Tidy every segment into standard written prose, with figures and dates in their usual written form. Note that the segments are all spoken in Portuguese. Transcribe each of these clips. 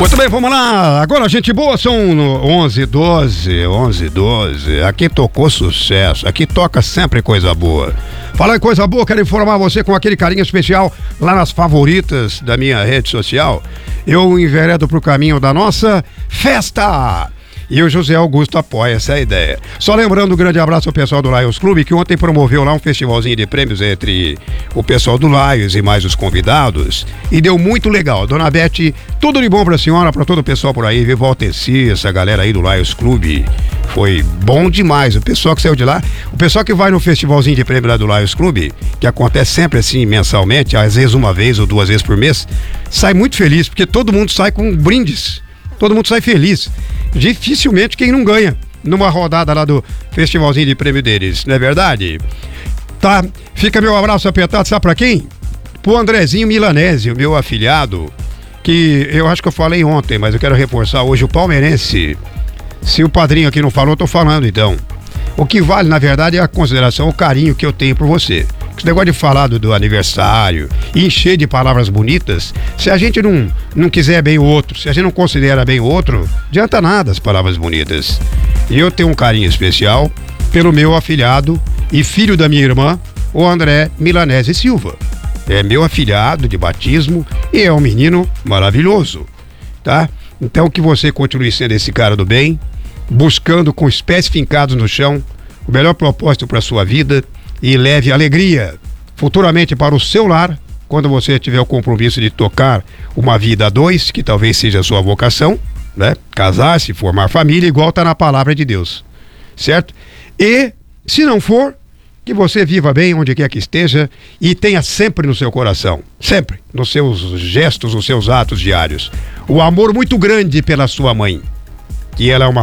Muito bem, vamos lá. Agora, gente boa, são 11h12. Aqui tocou sucesso. Aqui toca sempre coisa boa. Falar em coisa boa, quero informar você com aquele carinho especial lá nas favoritas da minha rede social. Eu enveredo pro caminho da nossa festa. E o José Augusto apoia essa ideia. Só lembrando, um grande abraço ao pessoal do Lions Clube, que ontem promoveu lá um festivalzinho de prêmios entre o pessoal do Lions e mais os convidados. E deu muito legal. Dona Beth, tudo de bom pra senhora, pra todo o pessoal por aí. Viva Alteci, essa galera aí do Lions Clube. Foi bom demais. O pessoal que saiu de lá, o pessoal que vai no festivalzinho de prêmio lá do Lions Clube, que acontece sempre assim, mensalmente, às vezes uma vez ou 2 vezes por mês, sai muito feliz, porque todo mundo sai com brindes. Todo mundo sai feliz. Dificilmente quem não ganha numa rodada lá do festivalzinho de prêmio deles, não é verdade? Tá, fica meu abraço apertado, sabe pra quem? Pro Andrezinho Milanese, o meu afilhado, que eu acho que eu falei ontem, mas eu quero reforçar hoje, o palmeirense. Se o padrinho aqui não falou, eu tô falando então. O que vale, na verdade, é a consideração, o carinho que eu tenho por você. Esse negócio de falar do aniversário e encher de palavras bonitas, se a gente não quiser bem o outro, se a gente não considera bem o outro, adianta nada as palavras bonitas. E eu tenho um carinho especial pelo meu afilhado e filho da minha irmã, o André Milanese Silva. É meu afilhado de batismo e é um menino maravilhoso, tá? Então que você continue sendo esse cara do bem, buscando com os pés fincados no chão o melhor propósito para a sua vida e leve alegria futuramente para o seu lar, quando você tiver o compromisso de tocar uma vida a dois, que talvez seja a sua vocação, né? Casar-se, formar família, igual está na palavra de Deus, certo? E, se não for, que você viva bem onde quer que esteja e tenha sempre no seu coração, sempre, nos seus gestos, nos seus atos diários, o amor muito grande pela sua mãe, que ela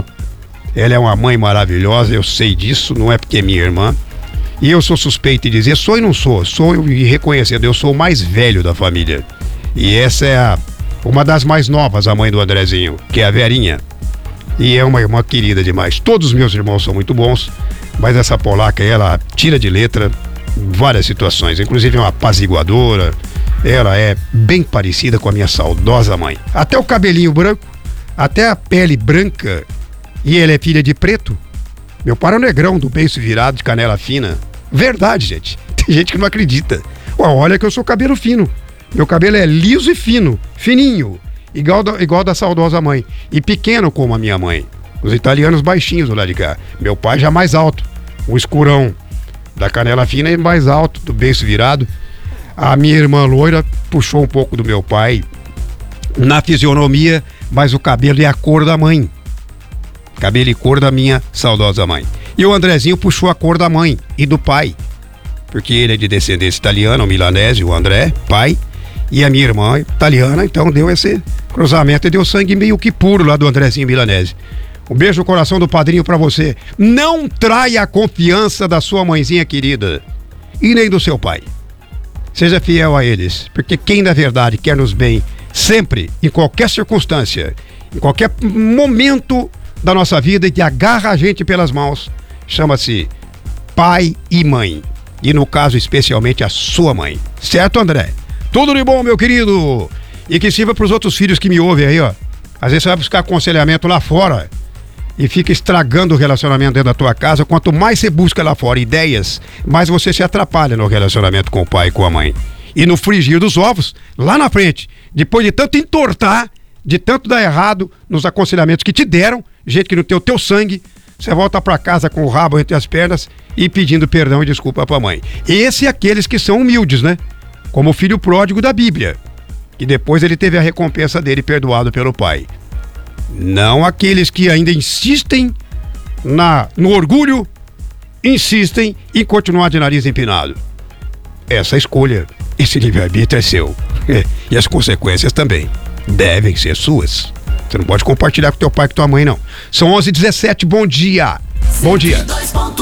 é uma mãe maravilhosa, eu sei disso, não é porque é minha irmã. E eu sou suspeito de dizer, sou e não sou e reconhecendo, eu sou o mais velho da família. E essa é uma das mais novas, a mãe do Andrezinho, que é a Verinha. E é uma irmã querida demais. Todos os meus irmãos são muito bons, mas essa polaca, ela tira de letra várias situações, inclusive é uma apaziguadora, ela é bem parecida com a minha saudosa mãe. Até o cabelinho branco, até a pele branca, e ela é filha de preto. Meu pai é um negrão do beiço virado, de canela fina. Verdade, gente. Tem gente que não acredita. Olha que eu sou cabelo fino. Meu cabelo é liso e fino, fininho, igual da saudosa mãe. E pequeno como a minha mãe. Os italianos baixinhos do lado de cá. Meu pai já mais alto. O escurão da canela fina e mais alto, do beiço virado. A minha irmã loira puxou um pouco do meu pai na fisionomia, mas o cabelo é a cor da mãe. Cabelo e cor da minha saudosa mãe. E o Andrezinho puxou a cor da mãe e do pai, porque ele é de descendência italiana, o Milanese, o André, pai, e a minha irmã é italiana, então deu esse cruzamento e deu sangue meio que puro lá do Andrezinho Milanese. Um beijo no coração do padrinho pra você. Não traia a confiança da sua mãezinha querida e nem do seu pai. Seja fiel a eles, porque quem na verdade quer nos bem sempre, em qualquer circunstância, em qualquer momento da nossa vida e que agarra a gente pelas mãos, chama-se pai e mãe. E no caso, especialmente a sua mãe. Certo, André? Tudo de bom, meu querido. E que sirva para os outros filhos que me ouvem aí, ó. Às vezes você vai buscar aconselhamento lá fora e fica estragando o relacionamento dentro da tua casa. Quanto mais você busca lá fora ideias, mais você se atrapalha no relacionamento com o pai e com a mãe. E no frigir dos ovos, lá na frente, depois de tanto entortar, de tanto dar errado nos aconselhamentos que te deram, gente que não tem o teu sangue, você volta pra casa com o rabo entre as pernas e pedindo perdão e desculpa pra mãe. Esse é aqueles que são humildes, né? Como o filho pródigo da Bíblia, que depois ele teve a recompensa dele perdoado pelo pai. Não aqueles que ainda insistem no orgulho, insistem em continuar de nariz empinado. Essa escolha, esse livre-arbítrio é seu. E as consequências também devem ser suas. Você não pode compartilhar com teu pai e com tua mãe, não. São 11h17, bom dia. Bom dia.